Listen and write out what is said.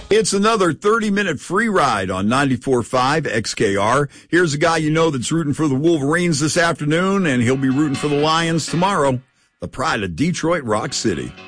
It's another 30-minute free ride on 94.5 XKR. Here's a guy you know that's rooting for the Wolverines this afternoon, and he'll be rooting for the Lions tomorrow. The pride of Detroit Rock City.